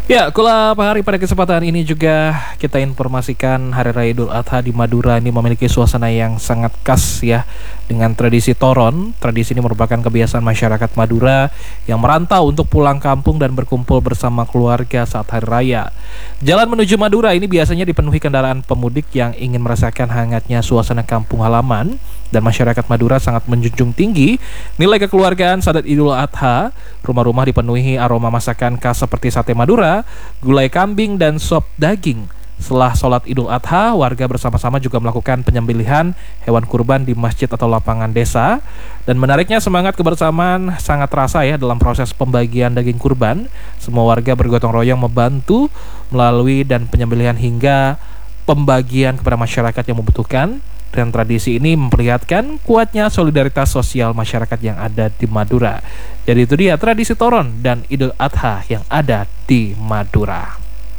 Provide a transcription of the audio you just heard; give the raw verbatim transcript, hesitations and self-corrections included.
Ya, Kula Pak Hari, pada kesempatan ini juga kita informasikan Hari Raya Idul Adha di Madura ini memiliki suasana yang sangat khas ya, dengan tradisi toron. Tradisi ini merupakan kebiasaan masyarakat Madura yang merantau untuk pulang kampung dan berkumpul bersama keluarga saat Hari Raya. Jalan menuju Madura ini biasanya dipenuhi kendaraan pemudik yang ingin merasakan hangatnya suasana kampung halaman, dan masyarakat Madura sangat menjunjung tinggi nilai kekeluargaan saat Idul Adha. Rumah-rumah dipenuhi aroma masakan khas seperti sate Madura, gulai kambing, dan sop daging. Setelah sholat Idul Adha, warga bersama-sama juga melakukan penyembelihan hewan kurban di masjid atau lapangan desa. Dan menariknya, semangat kebersamaan sangat terasa ya dalam proses pembagian daging kurban. Semua warga bergotong royong membantu melalui dan penyembelihan hingga pembagian kepada masyarakat yang membutuhkan. Dan tradisi ini memperlihatkan kuatnya solidaritas sosial masyarakat yang ada di Madura. Jadi itu dia tradisi toron dan Idul Adha yang ada di Madura.